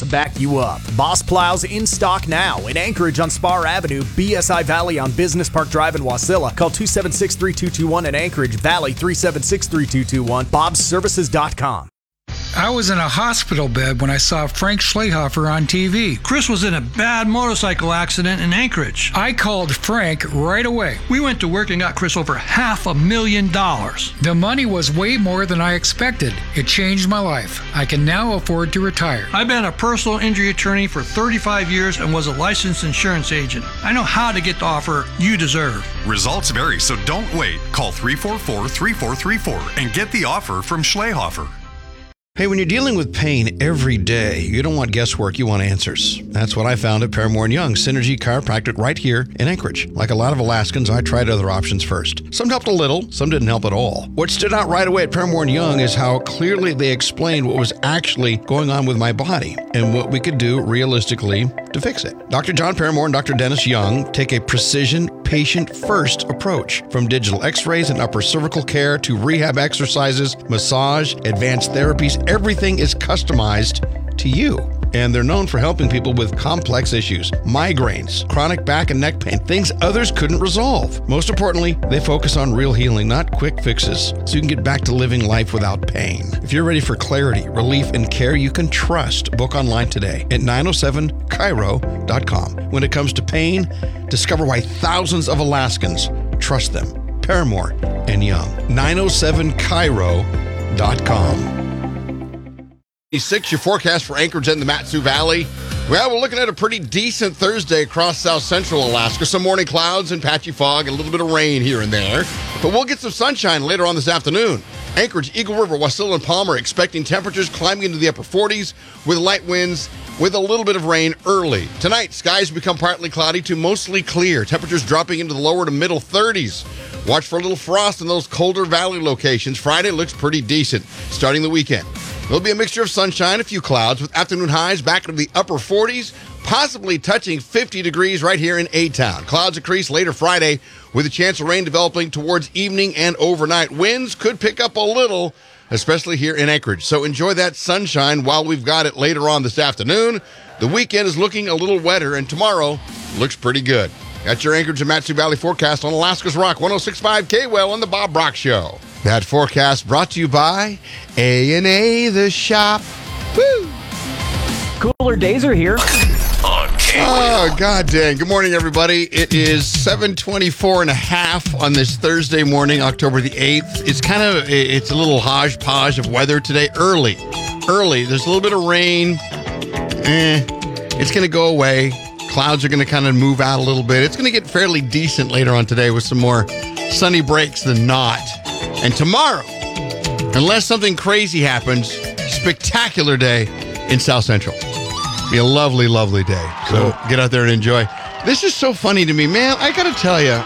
back you up. Boss Plows in stock now in Anchorage on Spar Avenue, BSI Valley on Business Park Drive in Wasilla. Call 276-3221 in Anchorage, Valley 376-3221, bobsservices.com. I was in a hospital bed when I saw Frank Schlehofer on TV. Chris was in a bad motorcycle accident in Anchorage. I called Frank right away. We went to work and got Chris over $500,000. The money was way more than I expected. It changed my life. I can now afford to retire. I've been a personal injury attorney for 35 years and was a licensed insurance agent. I know how to get the offer you deserve. Results vary, so don't wait. Call 344-3434 and get the offer from Schlehofer. Hey, when you're dealing with pain every day, you don't want guesswork, you want answers. That's what I found at Paramore & Young, Synergy Chiropractic right here in Anchorage. Like a lot of Alaskans, I tried other options first. Some helped a little, some didn't help at all. What stood out right away at Paramore & Young is how clearly they explained what was actually going on with my body and what we could do realistically to fix it. Dr. John Paramore and Dr. Dennis Young take a precision, patient-first approach. From digital x-rays and upper cervical care to rehab exercises, massage, advanced therapies, everything is customized to you. And they're known for helping people with complex issues, migraines, chronic back and neck pain, things others couldn't resolve. Most importantly, they focus on real healing, not quick fixes, so you can get back to living life without pain. If you're ready for clarity, relief, and care you can trust, book online today at 907chiro.com. When it comes to pain, discover why thousands of Alaskans trust them. Paramore & Young. 907chiro.com. 6, your forecast for Anchorage and the Mat-Su Valley. Well, we're looking at a pretty decent Thursday across south central Alaska. Some morning clouds and patchy fog and a little bit of rain here and there. But we'll get some sunshine later on this afternoon. Anchorage, Eagle River, Wasilla, and Palmer expecting temperatures climbing into the upper 40s with light winds with a little bit of rain early. Tonight, skies become partly cloudy to mostly clear. Temperatures dropping into the lower to middle 30s. Watch for a little frost in those colder valley locations. Friday looks pretty decent starting the weekend. There'll be a mixture of sunshine, a few clouds, with afternoon highs back into the upper 40s, possibly touching 50 degrees right here in A-Town. Clouds increase later Friday with a chance of rain developing towards evening and overnight. Winds could pick up a little, especially here in Anchorage. So enjoy that sunshine while we've got it later on this afternoon. The weekend is looking a little wetter, and tomorrow looks pretty good. Got your Anchorage and Mat-Su Valley forecast on Alaska's Rock 106.5 K-Well on the Bob Brock Show. That forecast brought to you by A&A The Shop. Woo! Cooler days are here. Oh, God dang. Good morning, everybody. It is 7:24 and a half on this Thursday morning, October the 8th. It's a little hodgepodge of weather today. Early. There's a little bit of rain. It's going to go away. Clouds are going to kind of move out a little bit. It's going to get fairly decent later on today with some more sunny breaks than not. And tomorrow, unless something crazy happens, spectacular day in South Central. Be a lovely, lovely day. So get out there and enjoy. This is so funny to me, man. I got to tell you,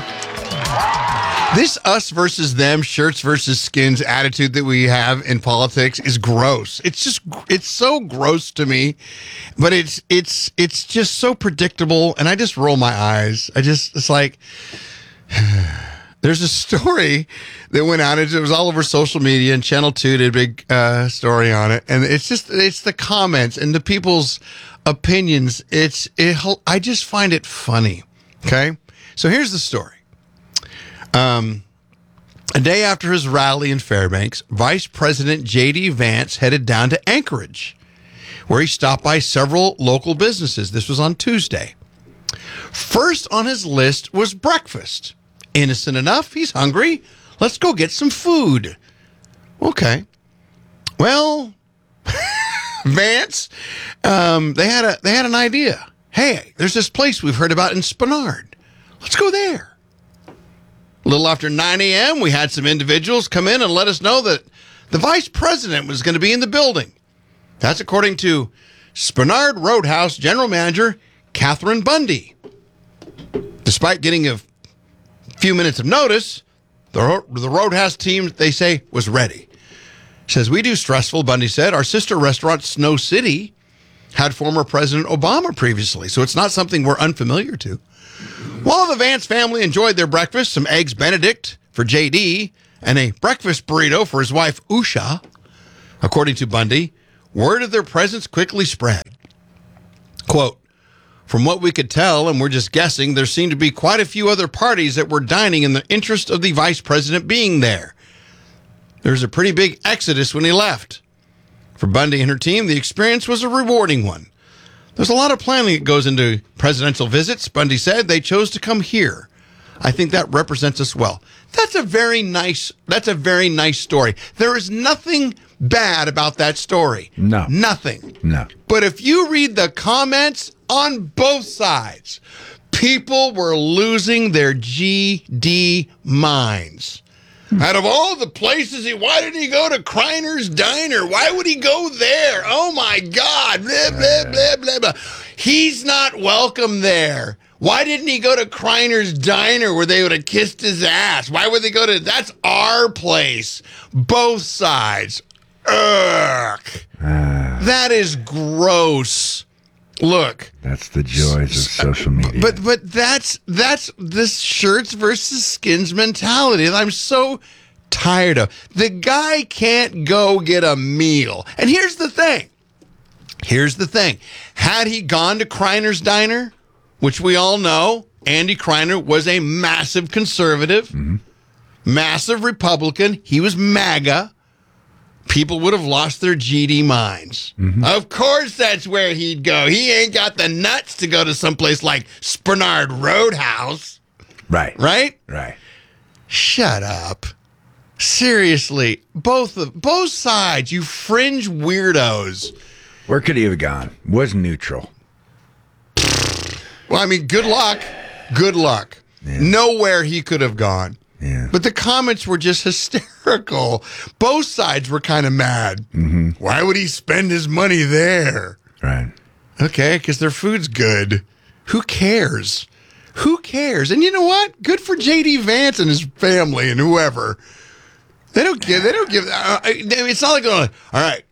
this us versus them, shirts versus skins attitude that we have in politics is gross. It's so gross to me, but it's just so predictable, and I just roll my eyes. It's like, there's a story that went out. It was all over social media, and Channel 2 did a big story on it, and it's the comments and the people's opinions. I just find it funny. Okay, so here's the story. A day after his rally in Fairbanks, Vice President J.D. Vance headed down to Anchorage, where he stopped by several local businesses. This was on Tuesday. First on his list was breakfast. Innocent enough, he's hungry. Let's go get some food. Okay. Well, Vance, they had an idea. Hey, there's this place we've heard about in Spenard. Let's go there. A little after 9 a.m., we had some individuals come in and let us know that the vice president was going to be in the building. That's according to Spenard Roadhouse General Manager Catherine Bundy. Despite getting a few minutes of notice, the Roadhouse team, they say, was ready. Says, we do stressful, Bundy said. Our sister restaurant, Snow City, had former President Obama previously, so it's not something we're unfamiliar to. While the Vance family enjoyed their breakfast, some Eggs Benedict for J.D. and a breakfast burrito for his wife, Usha, according to Bundy, word of their presence quickly spread. Quote, from what we could tell, and we're just guessing, there seemed to be quite a few other parties that were dining in the interest of the vice president being there. There's a pretty big exodus when he left. For Bundy and her team, the experience was a rewarding one. There's a lot of planning that goes into presidential visits. Bundy said they chose to come here. I think that represents us well. That's a very nice story. There is nothing bad about that story. No. Nothing. No. But if you read the comments on both sides, people were losing their GD minds. Out of all the places, why did he go to Kreiner's Diner? Why would he go there? Oh, my God. Blah, blah, blah, blah, blah. He's not welcome there. Why didn't he go to Kreiner's Diner where they would have kissed his ass? Why would they go to... That's our place. Both sides. Ugh. That is gross. Look. That's the joys of social media. But that's this shirts versus skins mentality that I'm so tired of. The guy can't go get a meal. And here's the thing. Had he gone to Kreiner's Diner, which we all know, Andy Kreiner was a massive conservative, massive Republican. He was MAGA. People would have lost their GD minds. Of course that's where he'd go. He ain't got the nuts to go to someplace like Spenard Roadhouse. Right. Right? Right. Shut up. Seriously. Both sides, you fringe weirdos. Where could he have gone? Was neutral. Well, I mean, good luck. Good luck. Yeah. Nowhere he could have gone. Yeah. But the comments were just hysterical. Both sides were kind of mad. Why would he spend his money there? Right. Okay, because their food's good. Who cares? Who cares? And you know what? Good for J.D. Vance and his family and whoever. They don't give. It's not like going, all right,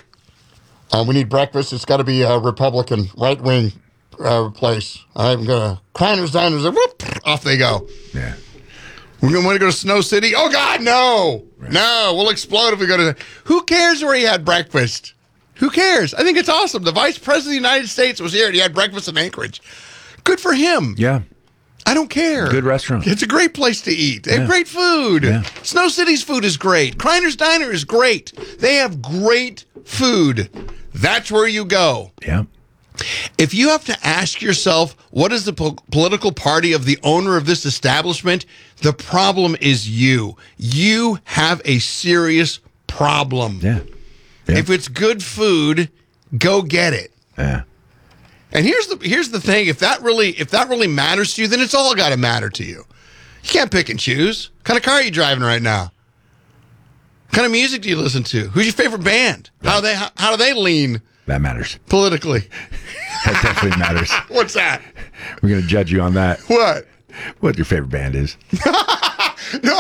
we need breakfast. It's got to be a Republican right-wing place. I'm going to Kreiner's Diner. Whoop, off they go. Yeah. We're going to want to go to Snow City? Oh, God, no. Right. No, we'll explode if we go to... Who cares where he had breakfast? Who cares? I think it's awesome. The Vice President of the United States was here and he had breakfast in Anchorage. Good for him. Yeah. I don't care. Good restaurant. It's a great place to eat. They have great food. Yeah. Snow City's food is great. Kreiner's Diner is great. They have great food. That's where you go. Yeah. If you have to ask yourself, what is the political party of the owner of this establishment? The problem is you. You have a serious problem. Yeah. Yeah. If it's good food, go get it. Yeah. And here's the thing: if that really matters to you, then it's all got to matter to you. You can't pick and choose. What kind of car are you driving right now? What kind of music do you listen to? Who's your favorite band? How do they lean? That matters. Politically. That definitely matters. What's that? We're going to judge you on that. What your favorite band is. No,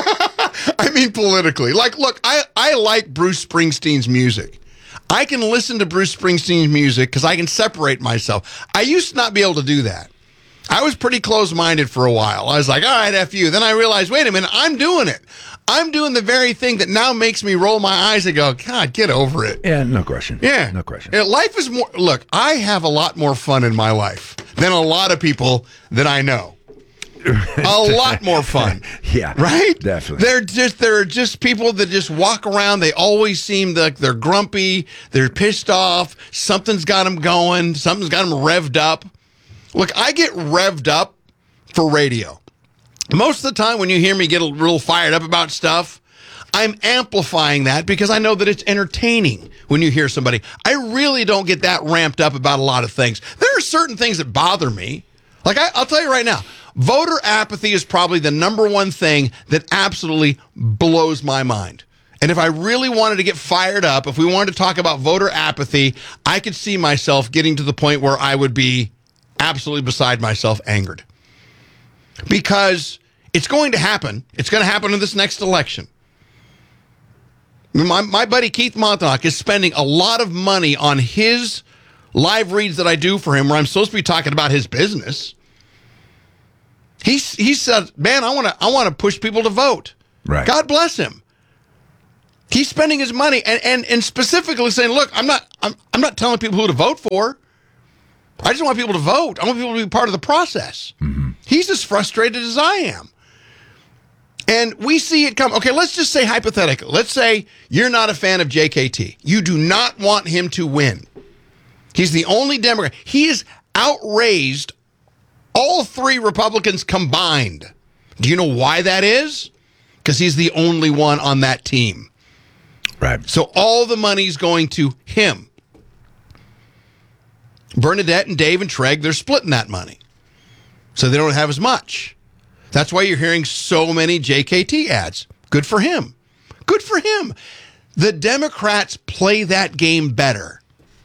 I mean politically. Like, look, I like Bruce Springsteen's music. I can listen to Bruce Springsteen's music because I can separate myself. I used to not be able to do that. I was pretty close-minded for a while. I was like, all right, F you. Then I realized, wait a minute, I'm doing it. I'm doing the very thing that now makes me roll my eyes and go, God, get over it. Yeah, no question. Yeah. No question. Life is more, look, I have a lot more fun in my life than a lot of people that I know. A lot more fun. Yeah. Right? Definitely. There are just people that just walk around. They always seem like they're grumpy. They're pissed off. Something's got them going. Something's got them revved up. Look, I get revved up for radio. Most of the time when you hear me get a little fired up about stuff, I'm amplifying that because I know that it's entertaining when you hear somebody. I really don't get that ramped up about a lot of things. There are certain things that bother me. Like, I'll tell you right now, voter apathy is probably the number one thing that absolutely blows my mind. And if I really wanted to get fired up, if we wanted to talk about voter apathy, I could see myself getting to the point where I would be absolutely beside myself, angered. Because it's going to happen. It's going to happen in this next election. My buddy Keith Montauk is spending a lot of money on his live reads that I do for him where I'm supposed to be talking about his business. He said, man, I want to push people to vote. Right. God bless him. He's spending his money and specifically saying, look, I'm not telling people who to vote for. I just want people to vote. I want people to be part of the process. Mm-hmm. He's as frustrated as I am. And we see it come. Okay, let's just say hypothetically. Let's say you're not a fan of JKT. You do not want him to win. He's the only Democrat. He has outraised all three Republicans combined. Do you know why that is? Because he's the only one on that team. Right. So all the money's going to him. Bernadette and Dave and Treg, they're splitting that money. So they don't have as much. That's why you're hearing so many JKT ads. Good for him. Good for him. The Democrats play that game better.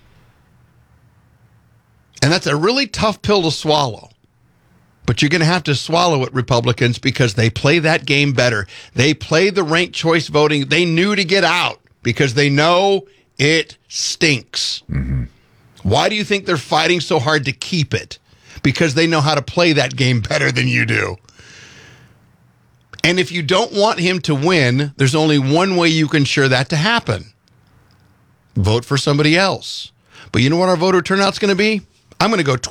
And that's a really tough pill to swallow. But you're going to have to swallow it, Republicans, because they play that game better. They play the ranked choice voting. They knew to get out because they know it stinks. Mm-hmm. Why do you think they're fighting so hard to keep it? Because they know how to play that game better than you do. And if you don't want him to win, there's only one way you can ensure that to happen. Vote for somebody else. But you know what our voter turnout's going to be? I'm going to go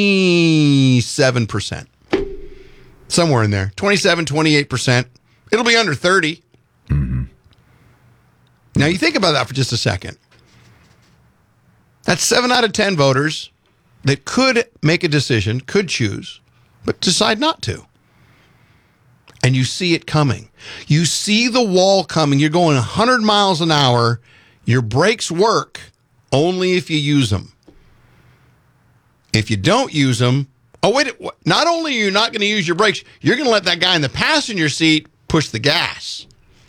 27%. Somewhere in there. 27, 28%. It'll be under 30. Mm-hmm. Now, you think about that for just a second. That's 7 out of 10 voters that could make a decision, could choose, but decide not to. And you see it coming. You see the wall coming. You're going 100 miles an hour. Your brakes work only if you use them. If you don't use them, not only are you not going to use your brakes, you're going to let that guy in the passenger seat push the gas.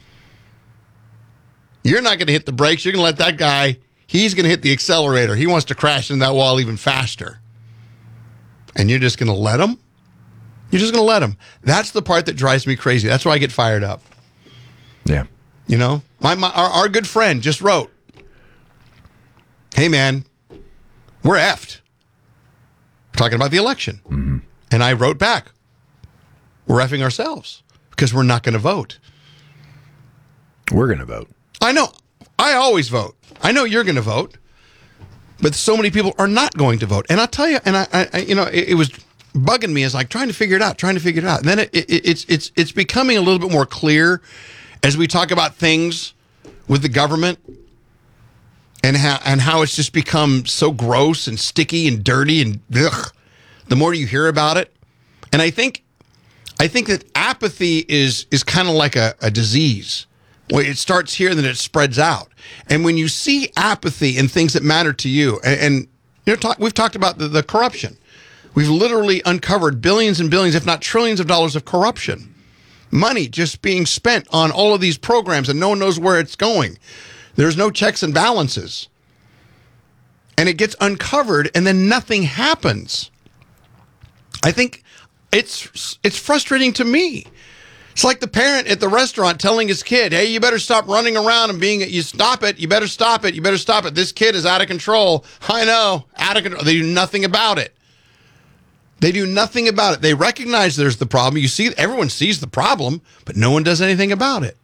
You're not going to hit the brakes. You're going to let that guy, he's going to hit the accelerator. He wants to crash into that wall even faster. And you're just going to let him? You're just going to let him. That's the part that drives me crazy. That's why I get fired up. Yeah. You know, our good friend just wrote, hey, man, we're effed. We're talking about the election. Mm-hmm. And I wrote back, we're effing ourselves because we're not going to vote. We're going to vote. I know. I always vote. I know you're going to vote. But so many people are not going to vote. And I'll tell you, and I you know, it was bugging me as like trying to figure it out. And then it's becoming a little bit more clear as we talk about things with the government and how it's just become so gross and sticky and dirty and ugh, the more you hear about it. And I think that apathy is kind of like a disease. Well, it starts here and then it spreads out. And when you see apathy in things that matter to you, and you know, we've talked about the corruption. We've literally uncovered billions and billions, if not trillions of dollars of corruption. Money just being spent on all of these programs and no one knows where it's going. There's no checks and balances. And it gets uncovered and then nothing happens. I think it's frustrating to me. It's like the parent at the restaurant telling his kid, hey, you better stop running around and you stop it. You better stop it. You better stop it. This kid is out of control. I know, out of control. They do nothing about it. They do nothing about it. They recognize there's the problem. You see, everyone sees the problem, but no one does anything about it.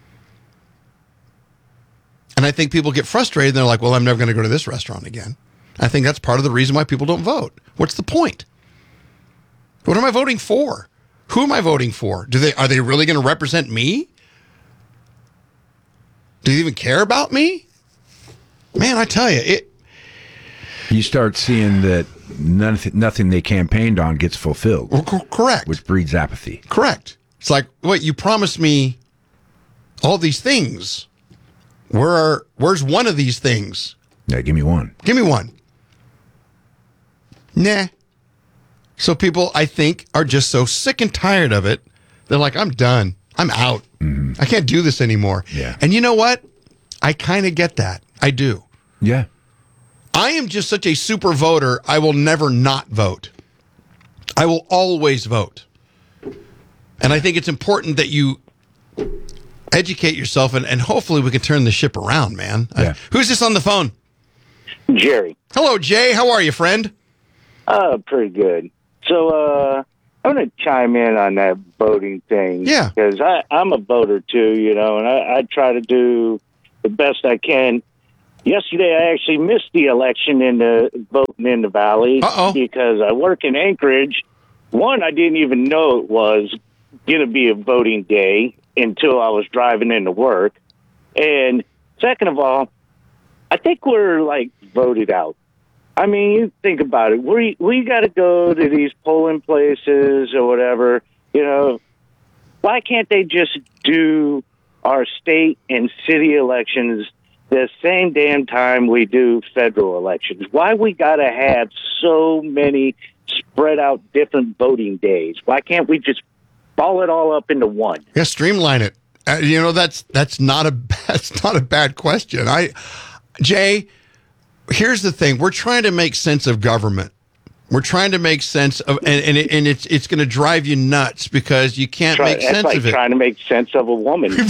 And I think people get frustrated and they're like, well, I'm never going to go to this restaurant again. I think that's part of the reason why people don't vote. What's the point? What am I voting for? Who am I voting for? Are they really going to represent me? Do they even care about me? Man, I tell you, you start seeing that nothing they campaigned on gets fulfilled. Correct. Which breeds apathy. Correct. It's like, wait, you promised me all these things. Where's one of these things? Yeah, give me one. Give me one. Nah. So people, I think, are just so sick and tired of it. They're like, I'm done. I'm out. Mm-hmm. I can't do this anymore. Yeah. And you know what? I kind of get that. I do. Yeah. I am just such a super voter, I will never not vote. I will always vote. And I think it's important that you educate yourself, and hopefully we can turn the ship around, man. Yeah. Who's this on the phone? Jerry. Hello, Jay. How are you, friend? Pretty good. So I'm going to chime in on that voting thing. Yeah. Because I'm a voter, too, you know, and I try to do the best I can. Yesterday, I actually missed the election in the voting in the Valley because I work in Anchorage. One, I didn't even know it was going to be a voting day until I was driving into work. And second of all, I think we're, voted out. I mean, you think about it. We got to go to these polling places or whatever. Why can't they just do our state and city elections the same damn time we do federal elections? Why we got to have so many spread out different voting days? Why can't we just ball it all up into one? Yeah, streamline it. That's not a bad question. Jay, here's the thing: we're trying to make sense of government. We're trying to make sense of, and it's going to drive you nuts because you can't make sense of it. That's like trying to make sense of a woman. No,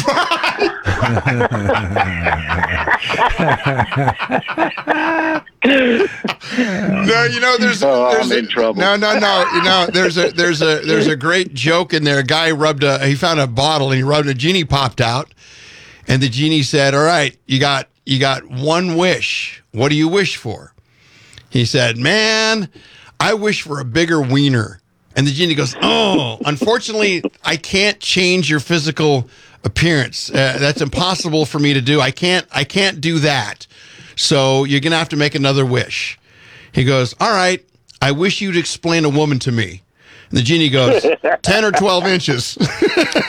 I'm in trouble. No. There's a great joke in there. A guy he found a bottle and he rubbed, a genie popped out, and the genie said, "All right, you got one wish. What do you wish for?" He said, "Man, I wish for a bigger wiener." And the genie goes, "Oh, unfortunately, I can't change your physical appearance. That's impossible for me to do. I can't do that. So you're going to have to make another wish." He goes, "All right, I wish you'd explain a woman to me." And the genie goes, 10 or 12 inches. Bob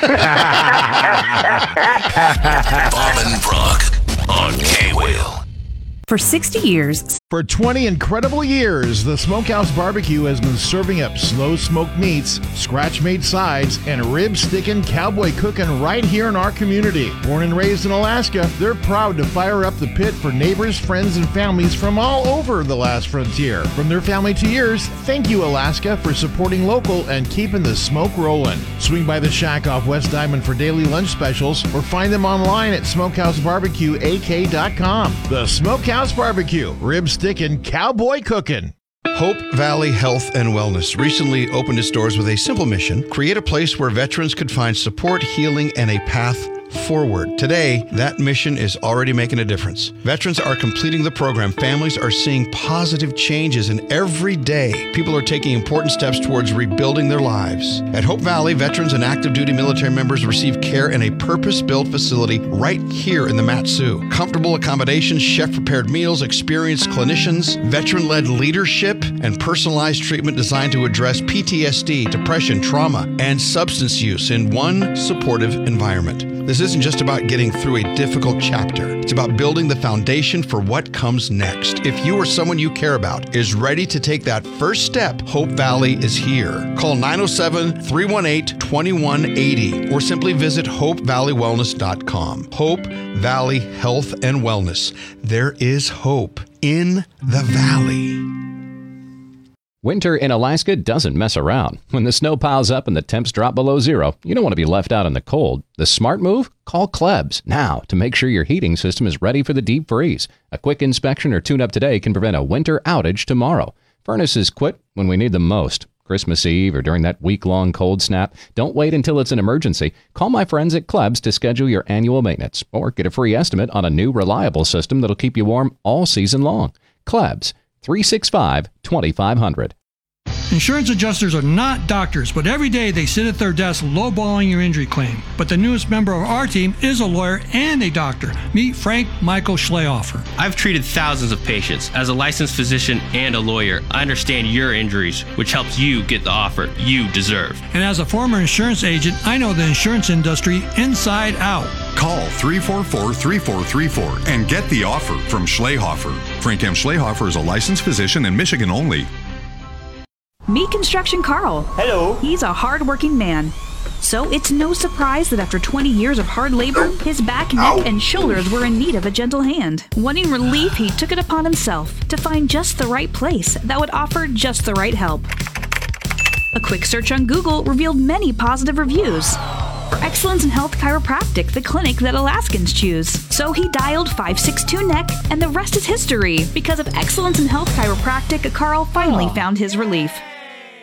and Brock on K-Wheel. For 60 years. For 20 incredible years, the Smokehouse Barbecue has been serving up slow smoked meats, scratch-made sides, and rib-sticking cowboy cooking right here in our community. Born and raised in Alaska, they're proud to fire up the pit for neighbors, friends, and families from all over the last frontier. From their family to yours, thank you, Alaska, for supporting local and keeping the smoke rolling. Swing by the shack off West Diamond for daily lunch specials or find them online at smokehousebarbecueak.com. The Smokehouse Barbecue, rib sticking, cowboy cooking. Hope Valley Health and Wellness recently opened its doors with a simple mission: create a place where veterans could find support, healing, and a path forward. Today, that mission is already making a difference. Veterans are completing the program. Families are seeing positive changes, and every day, people are taking important steps towards rebuilding their lives. At Hope Valley, veterans and active duty military members receive care in a purpose-built facility right here in the Mat-Su. Comfortable accommodations, chef-prepared meals, experienced clinicians, veteran-led leadership, and personalized treatment designed to address PTSD, depression, trauma, and substance use in one supportive environment. This isn't just about getting through a difficult chapter. It's about building the foundation for what comes next. If you or someone you care about is ready to take that first step, Hope Valley is here. Call 907-318-2180 or simply visit HopeValleyWellness.com. Hope Valley Health and Wellness. There is hope in the valley. Winter in Alaska doesn't mess around. When the snow piles up and the temps drop below zero, you don't want to be left out in the cold. The smart move? Call Klebs now to make sure your heating system is ready for the deep freeze. A quick inspection or tune-up today can prevent a winter outage tomorrow. Furnaces quit when we need them most. Christmas Eve or during that week-long cold snap. Don't wait until it's an emergency. Call my friends at Klebs to schedule your annual maintenance or get a free estimate on a new reliable system that'll keep you warm all season long. Klebs, 365-2500. Insurance adjusters are not doctors, but every day they sit at their desk lowballing your injury claim. But the newest member of our team is a lawyer and a doctor. Meet Frank Michael Schlehofer. I've treated thousands of patients. As a licensed physician and a lawyer, I understand your injuries, which helps you get the offer you deserve. And as a former insurance agent, I know the insurance industry inside out. Call 344-3434 and get the offer from Schlehofer. Frank M. Schlehofer is a licensed physician in Michigan only. Meet Construction Carl. Hello. He's a hard-working man. So it's no surprise that after 20 years of hard labor, his back, neck, and shoulders were in need of a gentle hand. Wanting relief, he took it upon himself to find just the right place that would offer just the right help. A quick search on Google revealed many positive reviews. For excellence in health chiropractic, the clinic that Alaskans choose. So he dialed 562-NECK, and the rest is history. Because of excellence in health chiropractic, Carl finally found his relief.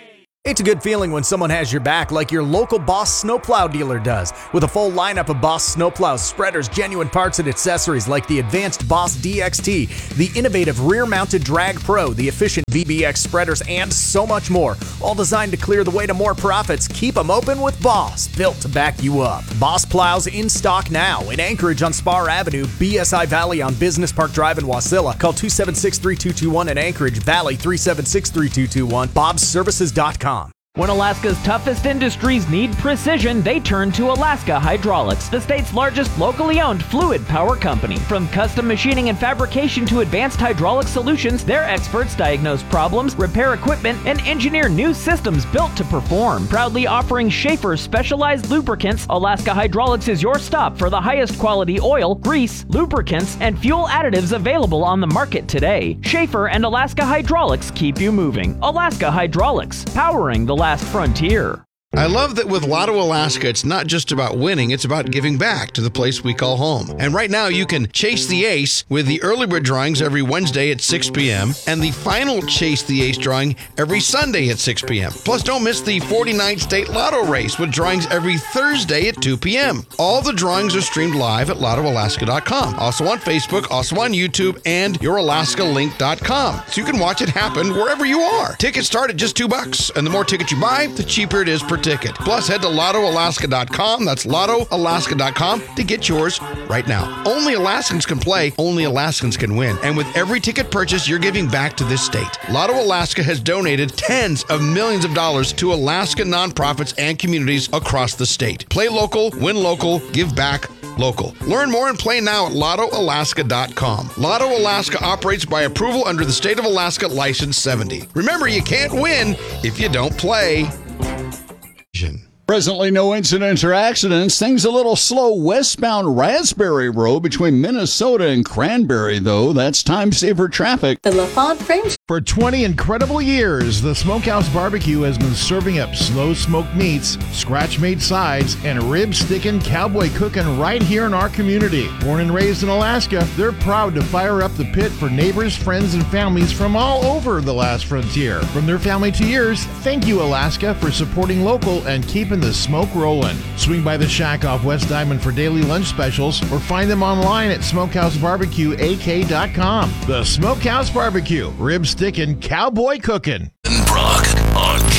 It's a good feeling when someone has your back like your local Boss snowplow dealer does. With a full lineup of Boss snowplows, spreaders, genuine parts and accessories like the advanced Boss DXT, the innovative rear-mounted Drag Pro, the efficient VBX spreaders, and so much more. All designed to clear the way to more profits. Keep them open with Boss, built to back you up. Boss plows in stock now in Anchorage on Spar Avenue, BSI Valley on Business Park Drive in Wasilla. Call 276-3221 in Anchorage, Valley 376-3221, bobsservices.com. When Alaska's toughest industries need precision, they turn to Alaska Hydraulics, the state's largest locally owned fluid power company. From custom machining and fabrication to advanced hydraulic solutions, their experts diagnose problems, repair equipment, and engineer new systems built to perform. Proudly offering Schaefer specialized lubricants, Alaska Hydraulics is your stop for the highest quality oil, grease, lubricants, and fuel additives available on the market today. Schaefer and Alaska Hydraulics keep you moving. Alaska Hydraulics, powering the last frontier. I love that with Lotto Alaska, it's not just about winning, it's about giving back to the place we call home. And right now, you can chase the ace with the early bird drawings every Wednesday at 6 p.m. and the final Chase the Ace drawing every Sunday at 6 p.m. Plus, don't miss the 49th State Lotto Race with drawings every Thursday at 2 p.m. All the drawings are streamed live at LottoAlaska.com. Also on Facebook, also on YouTube, and YourAlaskaLink.com. So you can watch it happen wherever you are. Tickets start at just $2, and the more tickets you buy, the cheaper it is per ticket. Plus, head to LottoAlaska.com. That's LottoAlaska.com to get yours right now. Only Alaskans can play. Only Alaskans can win. And with every ticket purchase, you're giving back to this state. Lotto Alaska has donated tens of millions of dollars to Alaska nonprofits and communities across the state. Play local, win local, give back local. Learn more and play now at LottoAlaska.com. Lotto Alaska operates by approval under the State of Alaska License 70. Remember, you can't win if you don't play. Presently, no incidents or accidents. Things a little slow westbound Raspberry Road between Minnesota and Cranberry, though. That's time-saver traffic. The LaFont French. For 20 incredible years, the Smokehouse Barbecue has been serving up slow-smoked meats, scratch-made sides, and rib-sticking, cowboy cooking right here in our community. Born and raised in Alaska, they're proud to fire up the pit for neighbors, friends, and families from all over the last frontier. From their family to yours, thank you, Alaska, for supporting local and keeping the smoke rolling. Swing by the Shack off West Diamond for daily lunch specials or find them online at smokehousebarbecueak.com. The Smokehouse Barbecue, rib sticking, cowboy cooking. Brock on